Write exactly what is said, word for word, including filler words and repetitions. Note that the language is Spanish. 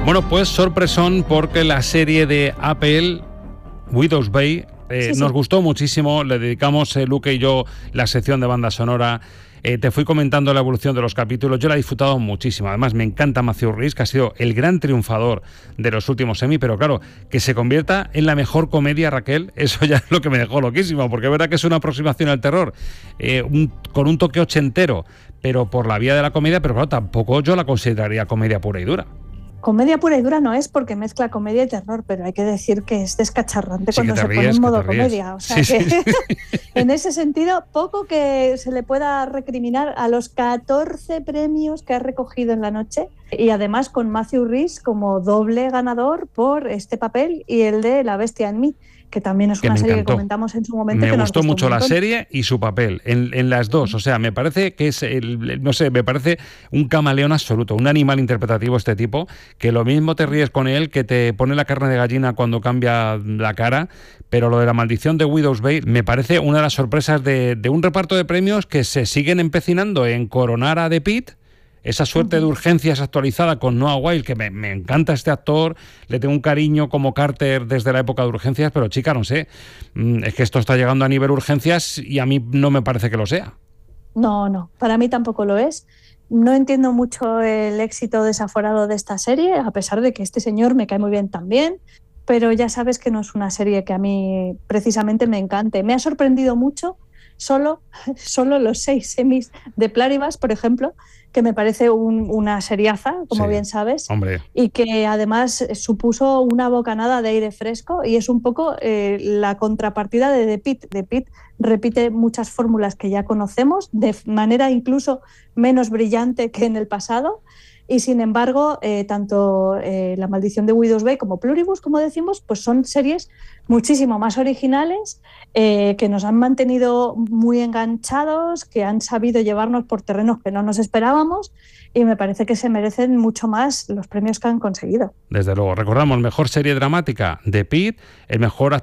Bueno, pues sorpresón, porque la serie de Apple, Widow's Bay, eh, sí, nos sí. gustó muchísimo. Le dedicamos, eh, Luque y yo, la sección de banda sonora. Eh, te fui comentando la evolución de los capítulos. Yo la he disfrutado muchísimo. Además, me encanta Matthew Rhys, que ha sido el gran triunfador de los últimos Emmy. Pero claro, que se convierta en la mejor comedia, Raquel, eso ya es lo que me dejó loquísimo, porque es verdad que es una aproximación al terror eh, un, con un toque ochentero, pero por la vía de la comedia. Pero claro, tampoco yo la consideraría comedia pura y dura. Comedia pura y dura no es, porque mezcla comedia y terror, pero hay que decir que es descacharrante sí, cuando se ríes, pone en modo comedia. O sea sí, que sí, sí. En ese sentido, poco que se le pueda recriminar a los catorce premios que ha recogido en la noche, y además con Matthew Rhys como doble ganador por este papel y el de La bestia en mí, que también es que una serie encantó. Que comentamos en su momento. Me que gustó nos gustó mucho la serie y su papel en, en las dos. O sea, me parece que es, el, no sé, me parece un camaleón absoluto, un animal interpretativo este tipo, que lo mismo te ríes con él, que te pone la carne de gallina cuando cambia la cara. Pero lo de La maldición de Widow's Bay me parece una de las sorpresas de, de un reparto de premios que se siguen empecinando en coronar a The Pitt. Esa suerte uh-huh. de Urgencias actualizada con Noah Wyle, que me, me encanta este actor, le tengo un cariño como Carter desde la época de Urgencias, pero chica, no sé, es que esto está llegando a nivel Urgencias y a mí no me parece que lo sea. No, no, para mí tampoco lo es. No entiendo mucho el éxito desaforado de esta serie, a pesar de que este señor me cae muy bien también, pero ya sabes que no es una serie que a mí precisamente me encante. Me ha sorprendido mucho solo, solo los seis Emmys de Pluribus, por ejemplo, que me parece un, una seriaza, como sí, bien sabes, hombre. Y que además supuso una bocanada de aire fresco, y es un poco eh, la contrapartida de The Pitt. The Pitt repite muchas fórmulas que ya conocemos, de manera incluso menos brillante que en el pasado, y sin embargo, eh, tanto eh, La maldición de Widow's Bay como Pluribus, como decimos, pues son series muchísimo más originales, eh, que nos han mantenido muy enganchados, que han sabido llevarnos por terrenos que no nos esperábamos, y me parece que se merecen mucho más los premios que han conseguido. Desde luego. Recordamos, mejor serie dramática, The Pitt, el mejor